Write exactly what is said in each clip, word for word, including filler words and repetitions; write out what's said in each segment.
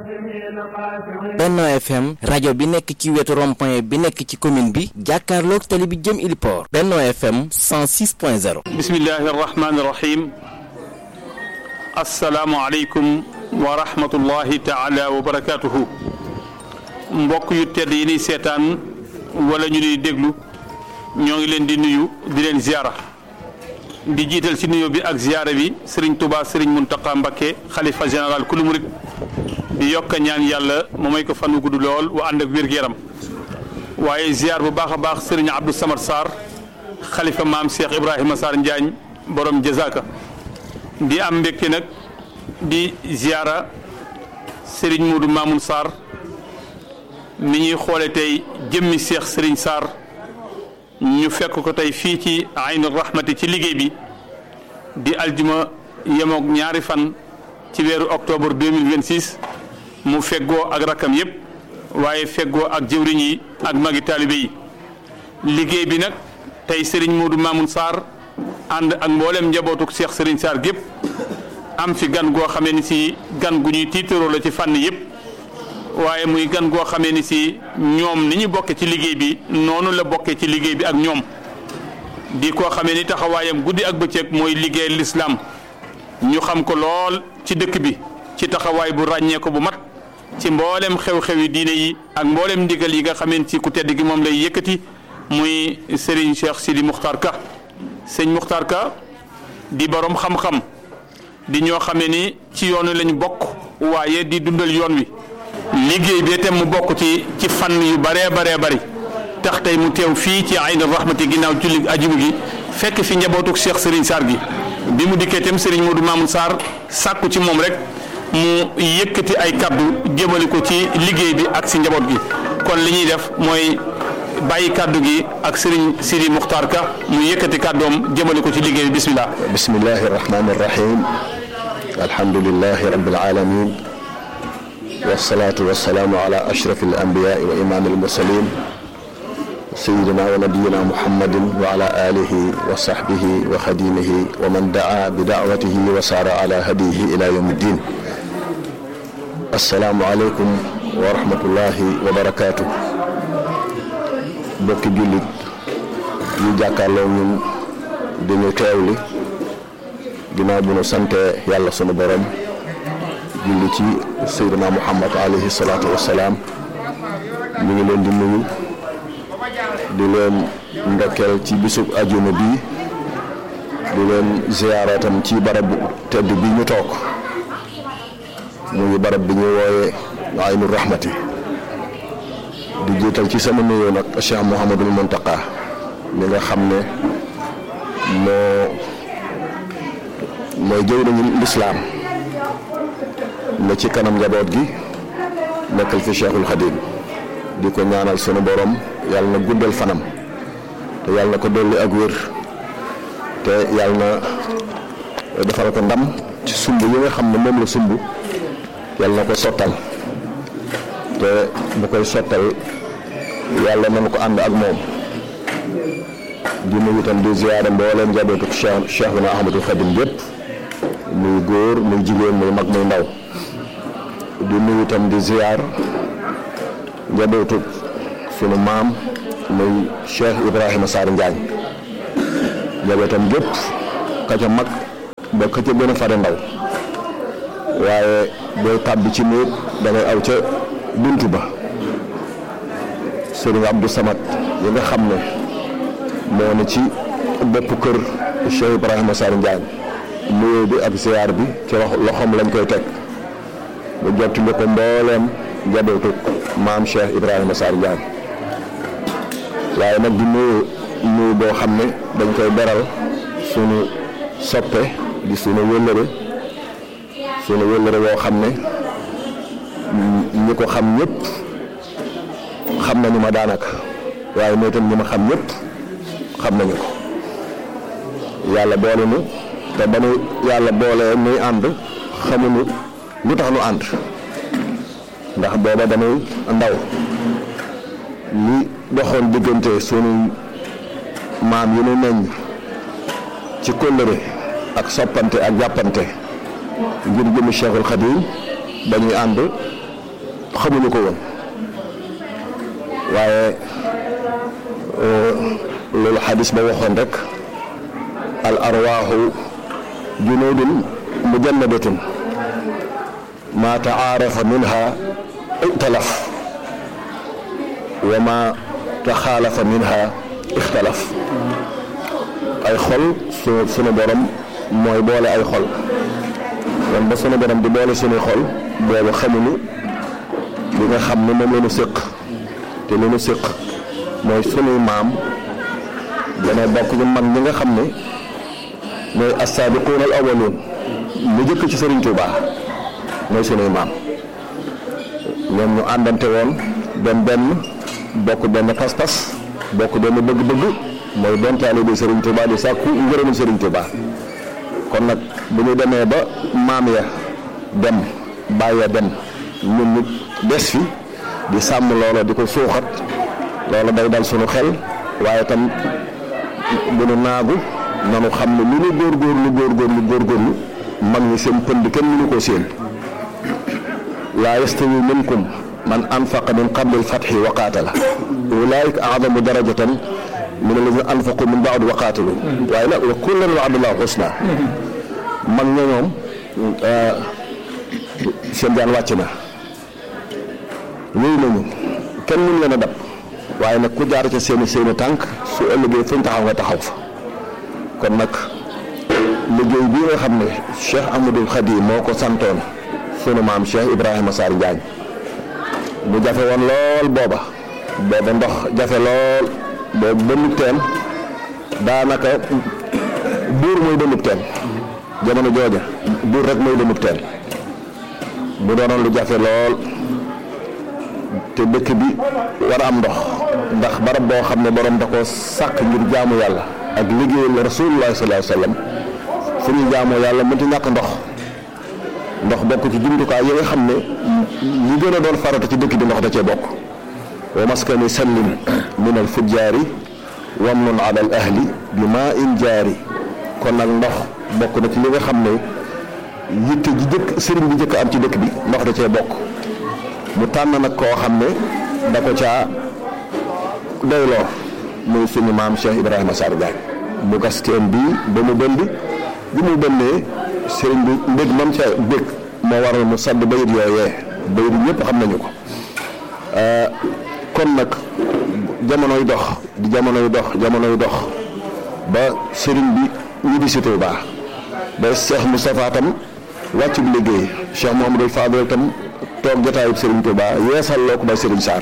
Benno F M rajo bi nekk ci wetu rond-point bi nekk ci commune bi jàkkaarloog tali bi jëm Iliport. Benno F M cent six point zéro. bismillahi rahmaani rahim. assalaamu aleykum wa rahmatullahi taala wa barakaatuhu. mbokk yu tedd yi ni seetaan wala ñu ni déglu ñoo ngi leen di nuyu di leen ziara di jiital ci nuyu bi ak ziara bi Serigne Touba Serigne Mountakha Mbacké xalifa général kulu murid di yokk ñaan yàlla mu may ko fan wu gudd lool wa ànd ak wér-gu-yaram waaye ziar bu baax a baax Serigne Abdou Samad Sarr xalifa maam Cheikh Ibrahima Sarr Njaañ borom jazaka di am mbégte nag di ziara Serigne Moudou Mamoun Sarr mi ñuy xoole tey jëmmi Cheikh Serigne Sarr ñu fekk ko tey fii ci Aynu Rahmati ci liggéey bi di aljuma yemoog ñaari fan ci weeru octobre deux mille vingt-six mu feggoo ak rakkam yëpp waaye feggoo ak jëwriñ yi ak magi taalibe yi liggéey bi nag tey Serigne Moudou Mamoun Sarr ànd ak mboolem njabootuk Cheikh Serigne Sarr gépp am fi gan goo xamee ni si gan gu ñuy tiitaroo la ci fànn yëpp waaye muy gan goo xamee ni si ñoom ni ñu bokke ci liggéey bi noonu la bokkee ci liggéey bi ak ñoom di koo xamee ni taxawaayam guddi ak bëccëg mooy liggéey lislaam ñu xam ko lool ci dëkk bi ci taxawaay bu ràññee ko bu mat ci mboolem xew-xewi diine yi ak mboolem ndigal yi nga xamee ci ku tedd gi moom lay yëkkati muy Serigne Cheikh Sidi Muxtar Ka sëñ Muxtar Ka di borom xam-xam di ñoo xamee ni ci yoonu lañu bokk waaye di dundal yoon wi liggéey bi itam mu bokk ci ci fànn yu baree baree bari tax tey mu teew fii ci Aynu Rahmati ginnaaw julli ajuma gi fekk fi njabootuk Cheikh Serigne Sarr gi bi mu dikkee itam Serigne Moudou Mamoun Sarr sàkku ci moom rek mu yëkkati ay kaddu jëmale ko ci liggéey bi ak si njaboot gi kon li ñuy def mooy bàyyi kaddu gi ak Serigne Sidi Muxtar Ka mu yëkkati kaddoom jëmale ko ci liggéey bi bismillah. bismillahi rahmani rahim alhamdulillahi rabbil alamin wasalaatu wasalaamu ala ashraf al anbiyaa wa imaam al mursalin sayyidina wa nabiyina muhammadin wa ala alihi wa sahbihi wa xadimihi wa man daa bi daawatihi wa saara ala hadiyihi ila yawmi ddin assalaamu aleykum wa rahmatullahi wa barakaatu. bokki jullit yu jàkkaarloo ñun dañu teewli ginnaaw bu nu sante yàlla sunu borom julli ci Seydina Muhammad alayhi salaatu wassalaam ñu ngi leen di nuyu di leen ndokkeel ci bisub ajuma bi di leen ziyaaratam ci barab tedd bi ñu toog mu ngi barab bi ñu wooyee Aynu Rahmati di jiital ci sama nuyoo nag Cheikh Mouhamadul Mountakha mi nga xam ne moo mooy jëwriñu lislaam ne ci kanam njaboot gi nekkal fi Cheikhul Khadim di ko ñaanal sunu borom yàlla na guddal fanam te yàlla na ko dolli ak wér te yàlla na defal ko ndam ci sumb yi nga xam ne moom la sumb yàlla na ko sottal te bu koy sottal yàlla nañu ko ànd ak moom di nuyu itam di ziyaara mbooleem njabootu Cheikh Cheikhuna Ahmadul Khadim yépp muy góor muy jigéen muy mag muy ndaw di nuyu itam di ziyaar njabootu sunu maam muy Cheikh Ibrahima Sarr Njaañ njabootam gépp ka ca mag ba ka ca gën a fare ndaw waaye booy tàbbi ci néeg dangay aw ca buntu ba Serigne Abdou Samad yi nga xam ne moo ne ci bopp kër Cheikh Ibrahima Sarr Njaañ nuyoo bi ak ziyaar bi ci loxoom lañ koy teg mu jottali ko mbooleem njabootu maam Cheikh Ibrahima Sarr Njaañ waaye nag di nuyu nuyu boo xam ne dañ koy beral sunu soppe di sunu wëllëre sunu wëllëre boo xam ne ñi ko xam ñëpp xam nañu ma daanaka waaye mooy itam ñi ma xam ñëpp xam nañu ko yàlla boole nu te ba nu yàlla boole nuy ànd xamuñu lu tax nu ànd ndax booba dañuy ndaw li doxoon diggante sunu maam yi nu meññ ci kóllëre ak soppante ak jàppante ngir jëmi Cheikhul Khadim dañuy ànd xamuñu ko woon waaye loolu xadis ba waxoon rek al arwaaxu junuudun mujannadatun ma taarafa minha italaf wa ma taxaalafa minha ixtalaf ay xol su sunu borom mooy boole ay xol kon ba sunu borom di boole sunuy xol boobu xamuñu li nga xam ne moom la ñu séq te li ñu séq mooy sunuy maam dana bokk ñu mag ñi nga xam ne mooy as-saabiquuna al awwaluun lu jëkk ci Sëriñ Tuubaa mooy sunuy maam ñoom ñu àndante woon benn benn bokk benn pas-pas bokk benn bëgg-bëgg mooy doon taalibe Sëriñ Tuubaa di sàkku ngërëmul Sëriñ Tuubaa kon nag bu ñu demee ba maam ya dem bàyyi ya dem ñun ñu des fi di sàmm loola di ko suuxat loola day dal sunu xel waaye tam bu nu naagu nanu xam ne lu nu góorgóorlu góorgóorlu góorgóorlu mag ñi seen pënd kenn mënu ko seen laa yastawi minkum man anfaqa min qabli al-fathi wa qaatala ulaa'ika a'zamu darajatan min alladhina anfaqu min ba'du wa qaatalu waaye nag wa kullan wa'ada Allahu husna mag ña ñoom seen jaan wàcc na wéy nañu kenn mënu leen a dab waaye nag ku jaar ca seeni seeni tànk su ëllëgee fuñ taxaw nga taxaw fa kon nag liggéey bii nga xam ne Cheikh Ahmadul Khadim moo ko santoon sunu maam Cheikh Ibrahima Sarr Njaañ mu jafe woon lool booba booba ndox jafe lool boobu bënnub teen daanaka buur mooy bënnub teen jamono jooja buur rek mooy bënnub teen bu doonoon lu jafe lool te dëkk bi war a am ndox ndax barab boo xam ne borom da koo sàkk ngir jaamu yàlla ak liggéeyal rasulullah sallallahu alayhi wa sallam fu ñuy jaamoo yàlla mënti ñàkk ndox ndox bokk ci jumtukaay yi nga xam ne li gën a doon farata ci dëkk bi ndox da cee bokk wa maskani sallim min al fujjaari wamnun ala al ahli bi maa in jaari kon nag ndox bokk na ci li nga xam ne yitte ji jëkk sëriñ bi njëkk am ci dëkk bi ndox da cee bokk mu tànn nag koo xam ne da ko caa doyloo muy suñu maam Cheikh Ibrahima Sarr Njaañ mu gas teen bii ba mu bënd bi mu bënnee sëriñ bi mbég mam ca bég moo waral mu sadd bayit yooyee bayit ñëpp xam nañu ko kon nag jamonoy dox di jamonoy dox jamonoy dox ba sëriñ bi ñibbi si Tuubaa ba Cheikh Moustapha tam wàccub liggéey Cheikh Mouhamadou Fadel tam toog jotaayub Serigne Touba yeesal loo ko bay Serigne Sarr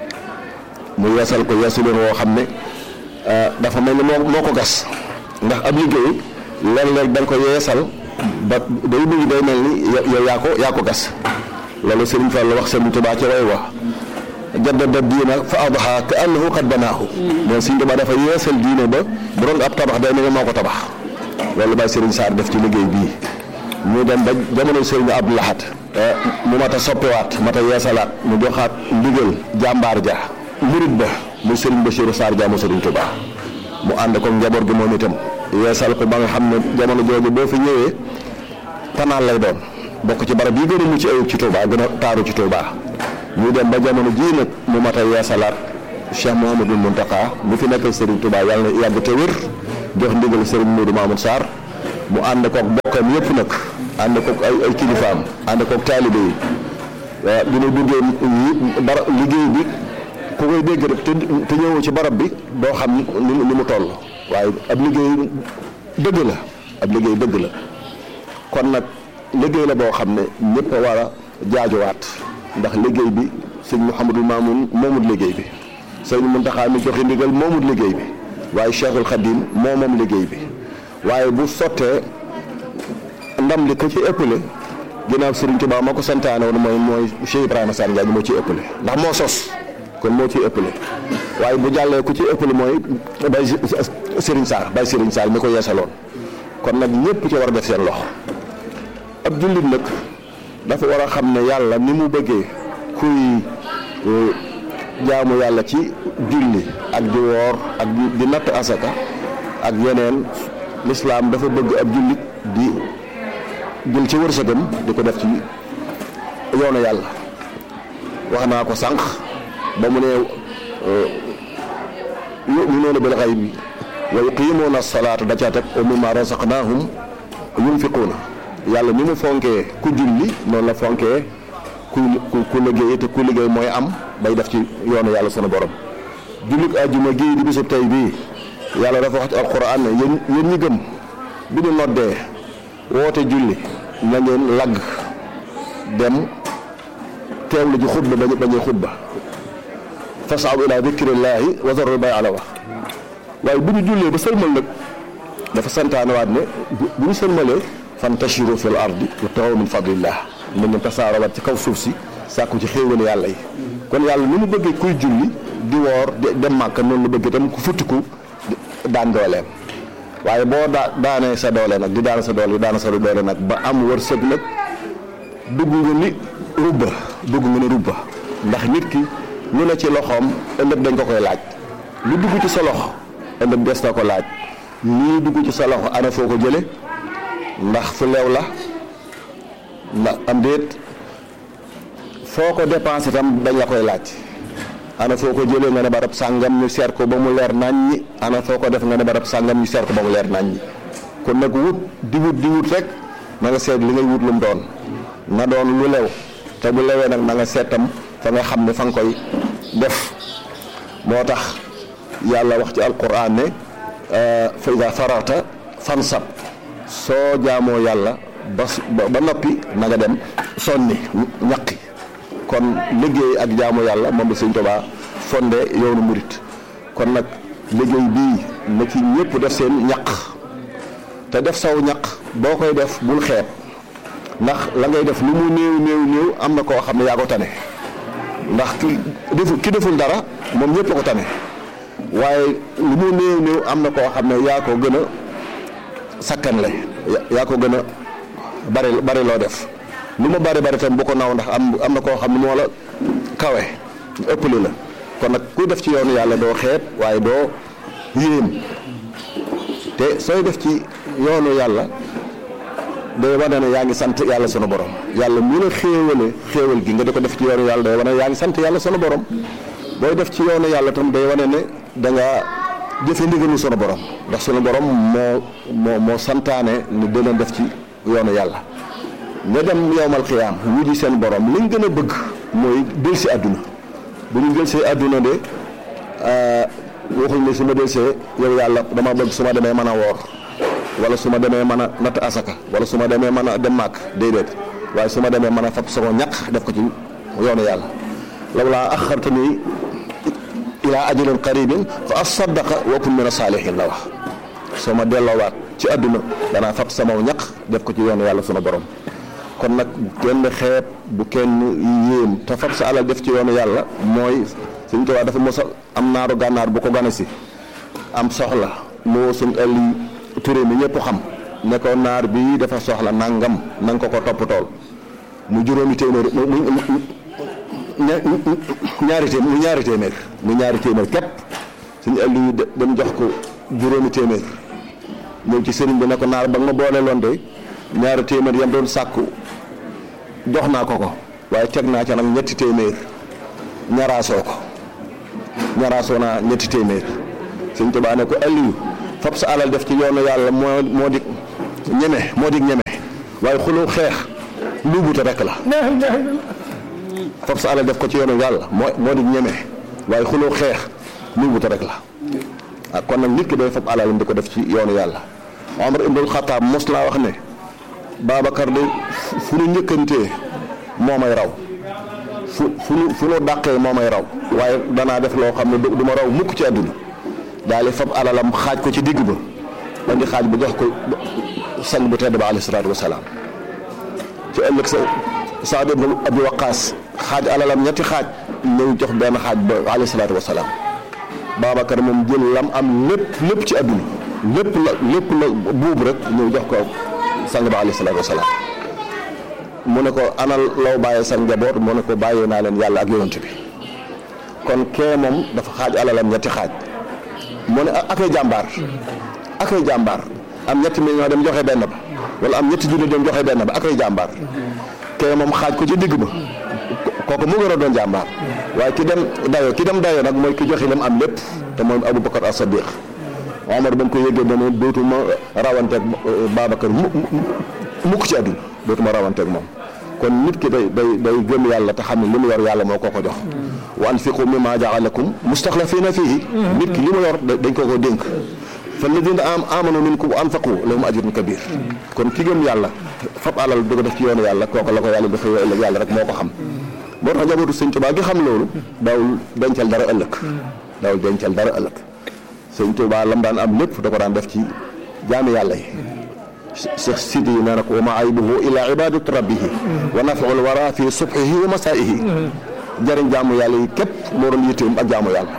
mu yeesal ko yeesu leen woo xam ne dafa mel ni moo moo ko gas ndax ab liggéey léeg-léeg da nga ko yeesal ba day bëgg day mel ni yow yaa ko yaa ko gas loolu Serigne Fall wax Serigne Touba ca way wax jaddada diina fa adha ka annahu qad banaahu mais Serigne Touba dafa yeesal diine ba bu doon ab tabax day mel ni moo ko tabax loolu bay Serigne Sarr def ci liggéey bii ñu dem ba jamono Serigne Abdou Lahad mu mat a soppiwaat mat a yeesalaat mu joxaat ndigal jàmbaar ja murid ba muy Serigne Bassirou Sarr jaamu Serigne Touba mu ànd ko njaboot gi moom itam yeesal ko ba nga xam ne jamono jooju boo fi ñëwee panaal lay doon bokk ci barab yi gën a mucc ayib ci Touba gën a taaru ci Touba ñu dem ba jamono jii nag mu mat a yeesalaat Cheikh Mouhamadou Mountakha mu fi nekkal Serigne Touba yàlla na yàgg te wér jox ndigal Serigne Modou Mamoun Sarr mu ànd koog bokkam yëpp nag ànd koog ay ay kilifaam ànd koog taalibe yi waaw bi ñu duggee bara liggéey bi ku koy dégg rek te te ñëwoo ci barab bi doo xam ni ni mu toll waaye ab liggéey dëgg la ab liggéey dëgg la kon nag liggéey la boo xam ne ñëpp a war a jaajuwaat ndax liggéey bi sëñ Mouhamadou Mamoun moomut liggéey bi sëñ Mountakha mi joxe ndigal moomut liggéey bi waaye Cheikhul Khadim moo moom liggéey bi waaye bu sottee ndam li ko ci ëppale ginnaaw Serigne Touba moo ko santaane woon mooy mooy Cheikh Ibrahima Sarr Njaañ moo ci ëppale ndax moo sos kon moo ciy ëppale waaye bu jàllee ku ci ëppale mooy bay Serigne Sarr bay Serigne Sarr mi ko yeesaloon kon nag ñëpp ci war a def seen loxo ab jullit nag dafa war a xam ne yàlla ni mu bëggee kuy jaamu yàlla ci julli ak di woor ak di natt asaka ak yeneen lislaam dafa bëgg ab jullit di jël ci wërsëgam di ko def ci yoonu yàlla wax naa ko sànq ba mu ne yu'minuuna bil ghaybi wa yuqiimuuna as-salaata da caa teg wa mimmaa razaqnaahum yunfiquuna yàlla ni mu fonkee ku julli noonu la fonkee ku ku liggéey te ku liggéey mooy am bay def ci yoonu yàlla sunu borom. jullit àjjuma gii di bisub tey bii yàlla dafa wax ci alquran ne yéen yéen ñi gëm bi ñu noddee woote julli na ngeen lagg dem teewlu ji xutba ba bañuy xutba fasaw ila dikrillaahi wa zarul bay ala wax waaye bu ñu jullee ba sëlmal nag dafa santaane waat ne bu ñu sëlmalee fantashiru fil ardi wabtaghuu min fadlillah na ngeen tasaarawaat ci kaw suuf si sàkku ci xéewal yàlla yi kon yàlla ni mu bëggee kuy julli di woor dem màkka noonu la bëgg itam ku futtiku daan dooleem waaye boo daa daanee sa doole nag di daan sa doole di daan sa doole nag ba am wërsëg nag dugg nga ni rubba dugg nga ni rubba ndax nit ki lu ne ci loxoom ëllëg dañ ko koy laaj lu dugg ci sa loxo ëllëg des na ko laaj lii dugg ci sa loxo ana foo ko jële ndax fu leew la ndax am déet foo ko dépensé tam dañ la koy laaj ana foo ko jëlee nga ne barab sàngam ñu seet ko ba mu leer nañ ñi ana foo ko def nga ne barab sàngam ñu seet ko ba mu leer nañ ñi kon nag wut di wut di wut rek na nga seet li ngay wut lu mu doon na doon lu lew te bu lewee nag na nga seetam fa nga xam ne fa nga koy def moo tax yàlla wax ci alquran ne fa iza farata fansab soo jaamoo yàlla ba ba noppi na nga dem sonni ñaqi kon liggéey ak jaamu yàlla moom la Sëñ Tuubaa fondé yoonu murit kon nag liggéey bii na ci ñëpp def seen ñaq te def saw ñaq boo koy def bul xeeb ndax la ngay def lu mu néew néew néew am na koo xam ne yaa ko tane ndax ki deful ki deful dara moom ñëpp a ko tane waaye lu mu néew néew am na koo xam ne yaa ko gën a sakkan la yaa ko gën a bari bari loo def lu ma bari bari tam bu ko naw ndax am am na koo xam ne moo la kawe ëppali la kon nag kuy def ci yoonu yàlla doo xeeb waaye doo yéem te sooy def ci yoonu yàlla day wane ne yaa ngi sant yàlla sunu borom yàlla mu la xéewale xéewal gi nga di ko def ci yoonu yàlla day wane ne yaa ngi sant yàlla sunu borom booy def ci yoonu yàlla tam day wane ne da nga jëfe ndigalu sunu borom ndax sunu borom moo moo moo santaane ni dina def ci yoonu yàlla nga dem yowmal xiyaam wuji seen borom liñ gën a bëgg mooy del si àdduna bu ñu del see àdduna de waxuñ ne su ma del see yow yàlla dama bëgg su ma demee mën a woor wala su ma demee mën a natt asaka wala su ma demee mën a dem màkk déedéet waaye su ma demee mën a fab sama ñaq def ko ci yoonu yàlla lawlaa axartanii ilaa ajalin qaribin fa asaddaqa wa akun mina saalihin la wax soo ma delloowaat ci àdduna danaa fab sama ñaq def ko ci yoonu yàlla sunu borom kon nag kenn xeeb bu kenn yéem te fab sa alal def ci yoonu yàlla mooy Sëñ Tuubaa dafa mos a am naaru gànnaar bu ko gane si am soxla moo suñ ëlli turé mi ñëpp xam ne ko naar bi dafa soxla nangam na nga ko ko toppatool mu juróomi téeméer mu ñaari téeméer mu ñaari téeméer mu ñaari téeméer képp suñ ëlli dem jox ko juróomi téeméer ñëw ci sëriñ bi ne ko naar ba nga ma boole loon de ñaari téeméer yam doon sàkku jox naa ko ko waaye teg naa ca nag ñetti téeméer ñaraasoo ko ñaraasoo naa ñetti téeméer Sëñ Tuubaa ne ko Aliou fab sa alal def ci yoonu yàlla moo moo di ñeme moo di ñeme waaye xuloo xeex luubute rek la fab sa alal def ko ci yoonu yàlla moo moo di ñeme waaye xuloo xeex luubute rek la ah kon nag nit ki day fab alal di ko def ci yoonu yàlla Omar ibnul Xataab mos laa wax ne Babacar de fu nu njëkkantee moo may raw fu fu nu fu nu dàqee moo may raw waaye danaa def loo xam ne du ma raw mukk ci àdduna daal di fab alalam xaaj ko ci digg ba indi xaaj ba jox ko sang bu tedd ba alayhi salaatu wasalaam ci ëllëg sa Saad ibn Abi Waqaas xaaj alalam ñetti xaaj ñëw jox benn xaaj ba alayhi salaatu wasalaam Babacar moom jël lam am lépp lépp ci àdduna lépp la lépp la buubu rek ñëw jox ko sang ba alayhi salaatu wasalaam mu ne ko anal law bàyyee sa njaboot mu ne ko bàyyee naa leen yàlla ak yonent bi kon kee moom dafa xaaj alalam ñetti xaaj mu ne akay jàmbaar akay jàmbaar am ñetti million dem joxe benn ba wala am ñetti junni dem joxe benn ba akay jàmbaar kee moom xaaj ko ci digg ba kooku mu gën a doon jàmbaar waaye ki dem dayo ki dem dayo nag mooy ki joxe lam am lépp te mooy Aboubacar as-Sadiq Omar ba mu ko yëgee dana dootuma rawanteeg Babacar mu mukk ci àdduna dootuma rawanteeg moom kon nit ki day day day gëm yàlla te xam ne li mu yor yàlla moo ko ko jox wa anfiqu mimma ja'alakum mustaxlafiina fiihi nit ki li mu yor dañ ko ko dénk fa ladina amanu minkum wa anfaqu lahum ajrun kabir kon ki gëm yàlla fab alal di ko def ci yoonu yàlla kooku la ko yàlla dafa ëllëg yàlla rek moo ko xam moo tax njabootu Sëñ Tuubaa gi xam loolu daawul dencal dara ëllëg daawul dencal dara ëllëg Sëñ Tuubaa lam daan am lépp da ko daan def ci jaami yàlla yi Cheikh Sidi yi nee na ko wa ma aybuhu ila ibadati rabbihi wa naf'ul wara fi subhihi wa masaihi jëriñ jaamu yàlla yi képp moo doon yitteem ak jaamu yàlla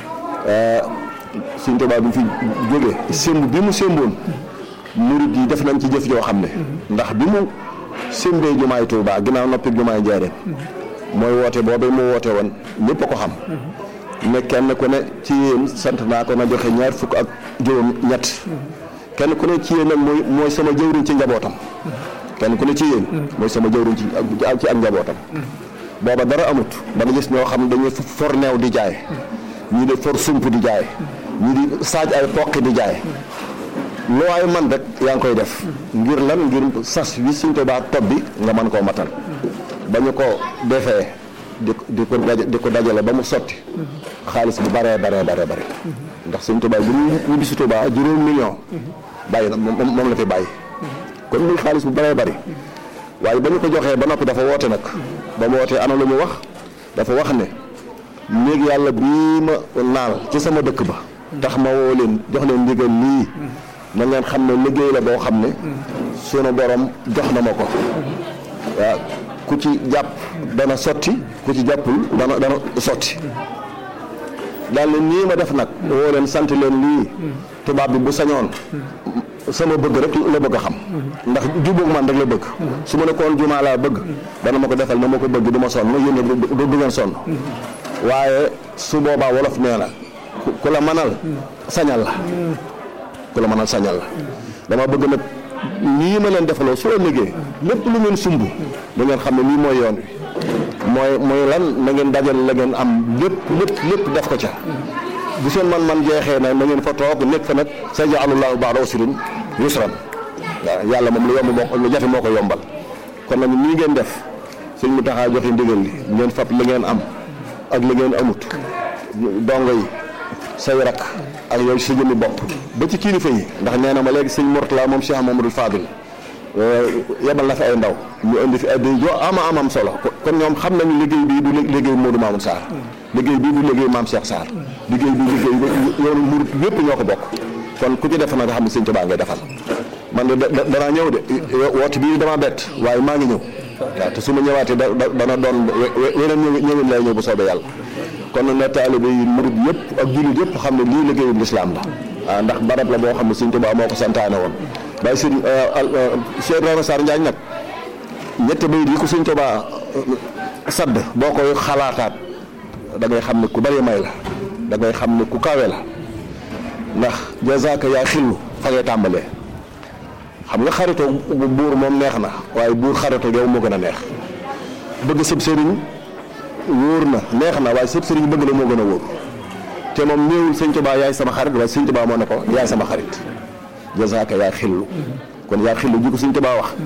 Sëñ Tuubaa bi fi jógee sémb bi mu sémboon murid yi def nañ ci jëf joo xam ne ndax bi mu sémbee jumaay Tuubaa ginnaaw noppi jumaay Njaaréem mooy woote boobee mu woote woon ñëpp a ko xam ne kenn ku ne ci yéen sant naa ko na joxe ñaar fukk ak juróom ñett kenn ku ne ci yéen nag mooy mooy sama jëwriñ ci njabootam kenn ku ne ci yéen mooy sama jëwriñ ci ci ak njabootam booba dara amut ba nga gis ñoo xam ne dañuy for neew di jaay ñii di for sump di jaay ñii di saaj ay poqi di jaay loo ay man rek yaa ngi koy def ngir lan ngir sas wi Sëñ Tuubaa topp bi nga mën koo matal ba ñu ko defee di di ko di ko dajale ba mu sotti xaalis bu baree baree baree bare ndax Sëñ Tuubaa bu ñu bisi Tuubaa juróom million bàyyi na moom la fi bàyyi kon muy xaalis bu baree bari waaye ba ñu ko joxee ba noppi dafa woote nag ba mu wootee ana lu mu wax dafa wax ne néeg yàlla bii ma naal ci sama dëkk ba tax ma woo leen jox leen ndigal lii na ngeen xam ne liggéey la boo xam ne sunu borom jox na ma ko waaw ku ci jàpp dana sotti ku ci jàppul dana dana sotti daal ne nii ma def nag woo leen sant leen lii tubaab bi bu sañoon sama bëgg rek la bëgg a xam ndax jubóog man rek la bëgg su ma ne koon jumaa laa bëgg dana ma ko defal na ma ko bëgg du ma sonn ma yéen du du ngeen sonn waaye su boobaa wolof nee na ku la mënal sañal la ku la mënal sañal la dama bëgg nag nii ma leen defaloo soo liggéey lépp lu ngeen sumb da ngeen xam ne lii mooy yoon wi mooy mooy lan na ngeen dajal la ngeen am lépp lépp lépp def ko ca bu seen man-man jeexee nag na ngeen fa toog nekk fa nag sayaj'alullaahu ba'da usrin yusran waaw yàlla moom lu yomb moo lu jafe moo ko yombal kon nag nii ngeen def Sëñ Muntaxaa joxe ndigal li ngeen fab li ngeen am ak li ngeen amut dongo yi say rak ak yow si jëmmi bopp ba ci kilifa yi ndax nee na ma léegi Sëñ Murtala moom Cheikh Mamadou Fadil yebal na fi ay ndaw ñu indi fi addi jo ama amam solo kon ñoom xam nañu liggéey bii du liggéey Modou Mamoun Sarr liggéey bii du liggéey Maam Cheikh Sarr liggéey bii liggéey yoonu murit yëpp ñoo ko bokk kon ku ci def na nga xam ne Sëñ Tuubaa ngay defal man de danaa ñëw de woote bii dama bett waaye maa ngi ñëw waaw te su ma ñëwaatee da dana doon weneen ñëwin lay ñëw bu soobee yàlla kon na taalibe yi murit yëpp ak jullit yëpp xam ne lii liggéeyu lislaam la waaw ndax barab la boo xam ne Sëñ Tuubaa moo ko santaane woon waaye sëñ Cheikh Ibrahima Sarr Njaañ nag ñetti bayit yi ko Sëñ Tuubaa sadd boo koy xalaataat da ngay xam ne ku bari may la da ngay xam ne ku kawe la ndax jazaaka yaa xillu fa ngay tàmbalee xam nga xaritoo buur moom neex na waaye buur xaritoo yow moo gën a neex bëgg sëb sëriñ wóor na neex na waaye sëb sëriñ bëgg la moo gën a wóor te moom néewul Sëñ Tuubaa yaay sama xarit waaye Sëñ Tuubaa moo ne ko yaay sama xarit jazaaka yaa xillu kon yaa xillu ji ko Sëñ Tuubaa wax